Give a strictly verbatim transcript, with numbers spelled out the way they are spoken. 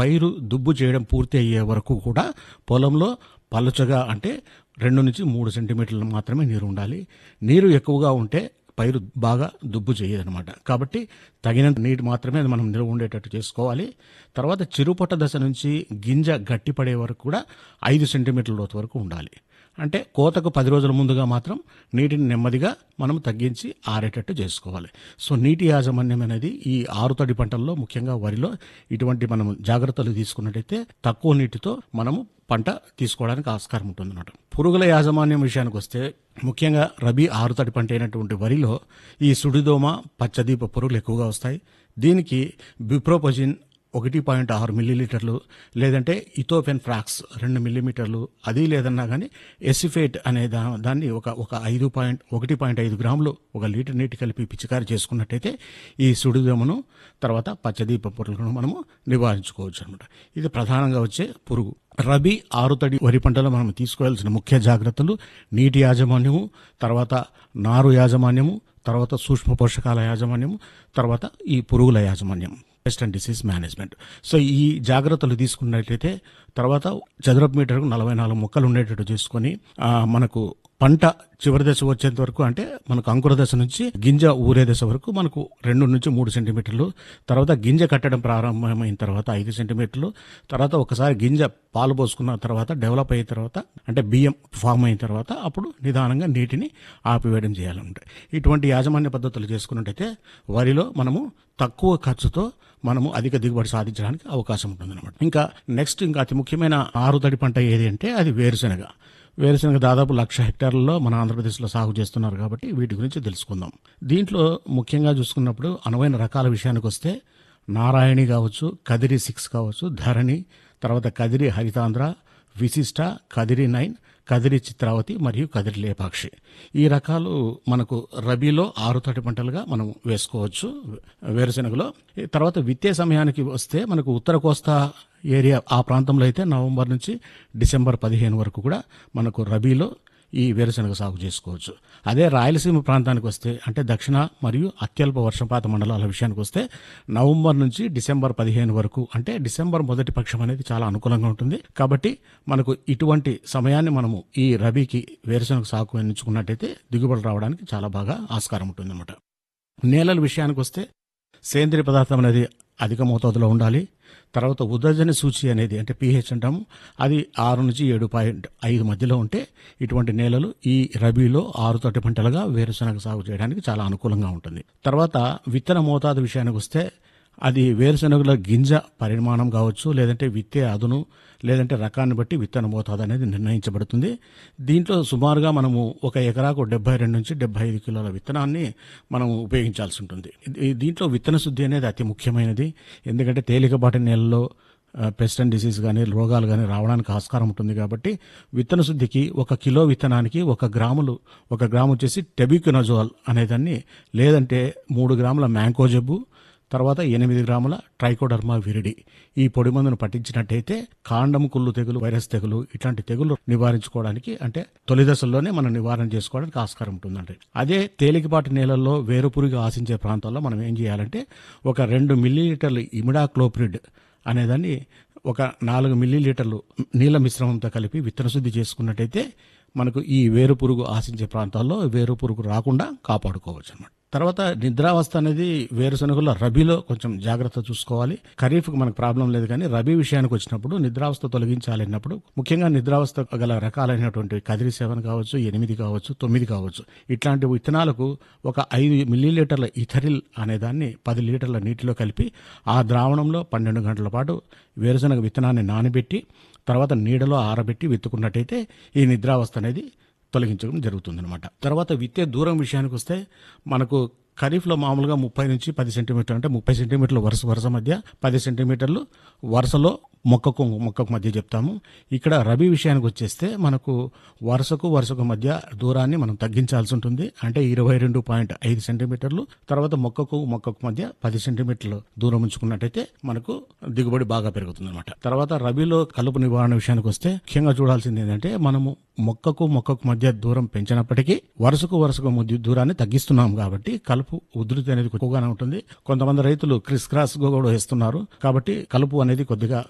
పైరు దుబ్బు చేయడం పూర్తి అయ్యే వరకు కూడా పొలంలో పలుచగా అంటే రెండు నుంచి మూడు సెంటీమీటర్లు మాత్రమే నీరు ఉండాలి. నీరు ఎక్కువగా ఉంటే పైరు బాగా దుబ్బు చేయదనమాట. కాబట్టి తగినంత నీటి మాత్రమే అది మనం నిల్వ ఉండేటట్టు చేసుకోవాలి. తర్వాత చిరుపొట్ట దశ నుంచి గింజ గట్టిపడే వరకు కూడా ఐదు సెంటీమీటర్ల లోతు వరకు ఉండాలి. అంటే కోతకు పది రోజుల ముందుగా మాత్రం నీటిని నెమ్మదిగా మనం తగ్గించి ఆరేటట్టు చేసుకోవాలి. సో నీటి యాజమాన్యం అనేది ఈ ఆరుతడి పంటల్లో ముఖ్యంగా వరిలో ఇటువంటి మనం జాగ్రత్తలు తీసుకున్నట్టయితే తక్కువ నీటితో మనము పంట తీసుకోవడానికి ఆస్కారం ఉంటుందన్నమాట. పురుగుల యాజమాన్యం విషయానికి వస్తే ముఖ్యంగా రబీ ఆరుతడి పంట అయినటువంటి వరిలో ఈ సుడిదోమ, పచ్చదీప పురుగులు ఎక్కువగా వస్తాయి. దీనికి బిప్రోపజిన్ ఒకటి పాయింట్ ఆరు మిల్లీలీటర్లు లేదంటే ఇథోఫెన్ ఫ్రాక్స్ రెండు మిల్లీమీటర్లు అది లేదన్నా కానీ ఎసిఫేట్ అనే దా దాన్ని ఒక ఒక ఐదు పాయింట్ ఒకటి పాయింట్ ఐదు గ్రాములు ఒక లీటర్ నీటి కలిపి పిచికారి చేసుకున్నట్టయితే ఈ సుడిదోమను తర్వాత పచ్చదీప పురుగులను మనము నివారించుకోవచ్చు అనమాట. ఇది ప్రధానంగా వచ్చే పురుగు. రబీ ఆరుతడి వరి పంటలో మనం తీసుకోవాల్సిన ముఖ్య జాగ్రత్తలు నీటి యాజమాన్యము, తర్వాత నారు యాజమాన్యము, తర్వాత సూక్ష్మ పోషకాల యాజమాన్యము, తర్వాత ఈ పురుగుల యాజమాన్యం, pest and disease management. So ఈ జాగ్రత్తలు తీసుకున్నట్లయితే తర్వాత చదరపు మీటర్కు నలభై నాలుగు మొక్కలు ఉండేటట్టు చేసుకొని మనకు పంట చివరి దశ వచ్చేంత వరకు అంటే మనకు అంకుర దశ నుంచి గింజ ఊరే దశ వరకు మనకు రెండు నుంచి మూడు సెంటీమీటర్లు, తర్వాత గింజ కట్టడం ప్రారంభమైన తర్వాత ఐదు సెంటీమీటర్లు, తర్వాత ఒకసారి గింజ పాలు పోసుకున్న తర్వాత డెవలప్ అయిన తర్వాత అంటే బియ్యం ఫామ్ అయిన తర్వాత అప్పుడు నిదానంగా నీటిని ఆపివేయడం చేయాలంటే ఇటువంటి యాజమాన్య పద్ధతులు చేసుకున్నట్టయితే వరిలో మనము తక్కువ ఖర్చుతో మనము అధిక దిగుబడి సాధించడానికి అవకాశం ఉంటుందన్నమాట. ఇంకా నెక్స్ట్ ఇంకా అతి ముఖ్యమైన ఆరుతడి పంట ఏది అంటే అది వేరుశెనగ. వేరుశెనగ దాదాపు లక్ష హెక్టార్లలో మన ఆంధ్రప్రదేశ్లో సాగు చేస్తున్నారు కాబట్టి వీటి గురించి తెలుసుకుందాం. దీంట్లో ముఖ్యంగా చూసుకున్నప్పుడు అనువైన రకాల విషయానికి వస్తే నారాయణి కావచ్చు, కదిరి సిక్స్ కావచ్చు, ధరణి, తర్వాత కదిరి హరితాంధ్ర, విశిష్ట, కదిరి నైన్, కదిరి చిత్రావతి మరియు కదిరి లేపాక్షి. ఈ రకాలు మనకు రబీలో ఆరుతడి పంటలుగా మనం వేసుకోవచ్చు వేరుశెనగలో. తర్వాత విత్తే సమయానికి వస్తే మనకు ఉత్తర కోస్తా ఏరియా ఆ ప్రాంతంలో అయితే నవంబర్ నుంచి డిసెంబర్ పదిహేను వరకు కూడా మనకు రబీలో ఈ వేరుశెనగ సాగు చేసుకోవచ్చు. అదే రాయలసీమ ప్రాంతానికి వస్తే అంటే దక్షిణ మరియు అత్యల్ప వర్షపాత మండలాల విషయానికి వస్తే నవంబర్ నుంచి డిసెంబర్ పదిహేను వరకు అంటే డిసెంబర్ మొదటి పక్షం అనేది చాలా అనుకూలంగా ఉంటుంది. కాబట్టి మనకు ఇటువంటి సమయాన్ని మనము ఈ రబీకి వేరుశెనగ సాగు ఎంచుకున్నట్టయితే దిగుబడి రావడానికి చాలా బాగా ఆస్కారం ఉంటుందన్నమాట. నేలల విషయానికి వస్తే సేంద్రియ పదార్థం అనేది అధిక మోతాదులో ఉండాలి. తర్వాత ఉదజని సూచి అనేది అంటే పీహెచ్ అంటాము, అది ఆరు నుంచి ఏడు పాయింట్ ఐదు మధ్యలో ఉంటే ఇటువంటి నేలలు ఈ రబీలో ఆరుతడి పంటలుగా వేరుశెనగ సాగు చేయడానికి చాలా అనుకూలంగా ఉంటుంది. తర్వాత విత్తన మోతాదు విషయానికి వస్తే అది వేరుశెనగల గింజ పరిమాణం కావచ్చు, లేదంటే విత్తే అదును, లేదంటే రకాన్ని బట్టి విత్తన మోతాదు అనేది నిర్ణయించబడుతుంది. దీంట్లో సుమారుగా మనము ఒక ఎకరాకు డెబ్బై రెండు నుంచి డెబ్బై ఐదు కిలోల విత్తనాన్ని మనం ఉపయోగించాల్సి ఉంటుంది. దీంట్లో విత్తన శుద్ధి అనేది అతి ముఖ్యమైనది. ఎందుకంటే తేలికపాటి నేలలో పెస్ట్ అండ్ డిసీజ్ కానీ రోగాలు కానీ రావడానికి ఆస్కారం ఉంటుంది. కాబట్టి విత్తన శుద్ధికి ఒక కిలో విత్తనానికి ఒక గ్రాములు ఒక గ్రాము వచ్చేసి టెబిక్వినజోల్ అనేదాన్ని, లేదంటే మూడు గ్రాముల మ్యాంకోజెబు, తర్వాత ఎనిమిది గ్రాముల ట్రైకోడర్మా విరిడి ఈ పొడి మందును పట్టించినట్టయితే కాండం కుళ్ళు తెగులు, వైరస్ తెగులు ఇట్లాంటి తెగులు నివారించుకోవడానికి అంటే తొలి దశల్లోనే మనం నివారణ చేసుకోవడానికి ఆస్కారం ఉంటుందండి. అదే తేలికపాటి నేలల్లో వేరుపురుగు ఆశించే ప్రాంతాల్లో మనం ఏం చేయాలంటే ఒక రెండు మిల్లీలీటర్లు ఇమిడాక్లోప్రిడ్ అనేదాన్ని ఒక నాలుగు మిల్లీలీటర్లు నీళ్ళ మిశ్రమంతో కలిపి విత్తన శుద్ధి చేసుకున్నట్టయితే మనకు ఈ వేరుపురుగు ఆశించే ప్రాంతాల్లో వేరుపురుగు రాకుండా కాపాడుకోవచ్చు అన్నమాట. తర్వాత నిద్రావస్థ అనేది వేరుశెనగలో రబీలో కొంచెం జాగ్రత్త చూసుకోవాలి. ఖరీఫ్కి మనకు ప్రాబ్లం లేదు, కానీ రబీ విషయానికి వచ్చినప్పుడు నిద్రావస్థ తొలగించాలన్నప్పుడు ముఖ్యంగా నిద్రావస్థ గల రకాలైనటువంటి కదిరి సెవెన్ కావచ్చు, ఎనిమిది కావచ్చు, తొమ్మిది కావచ్చు ఇట్లాంటి విత్తనాలకు ఒక ఐదు మిల్లీలీటర్ల ఇథరిల్ అనేదాన్ని పది లీటర్ల నీటిలో కలిపి ఆ ద్రావణంలో పన్నెండు గంటల పాటు వేరుశెనగ విత్తనాన్ని నానబెట్టి తర్వాత నీడలో ఆరబెట్టి విత్తుకున్నట్టయితే ఈ నిద్రావస్థ అనేది తొలగించడం జరుగుతుందన్నమాట. తర్వాత విత్తే దూరం విషయానికి వస్తే మనకు ఖరీఫ్లో మామూలుగా ముప్పై నుంచి పది సెంటీమీటర్లు అంటే ముప్పై సెంటీమీటర్లు వరుస వరుస మధ్య, పది సెంటీమీటర్లు వరుసలో మొక్కకు మొక్కకు మధ్య చెప్తాము. ఇక్కడ రబీ విషయానికి వచ్చేస్తే మనకు వరుసకు వరుసకు మధ్య దూరాన్ని మనం తగ్గించాల్సి ఉంటుంది. అంటే ఇరవై రెండు పాయింట్ ఐదు సెంటీమీటర్లు తర్వాత మొక్కకు మొక్కకు మధ్య పది సెంటీమీటర్లు దూరం ఉంచుకున్నట్టయితే మనకు దిగుబడి బాగా పెరుగుతుంది అనమాట. తర్వాత రబీలో కలుపు నివారణ విషయానికి వస్తే ముఖ్యంగా చూడాల్సింది ఏంటంటే మనము మొక్కకు మొక్కకు మధ్య దూరం పెంచినప్పటికీ వరుసకు వరుసకు మధ్య దూరాన్ని తగ్గిస్తున్నాం కాబట్టి కలుపు ఉధృతి అనేది ఎక్కువగానే ఉంటుంది. కొంతమంది రైతులు క్రిస్ క్రాస్ కూడా వేస్తున్నారు కాబట్టి కలుపు అనేది కొద్దిగా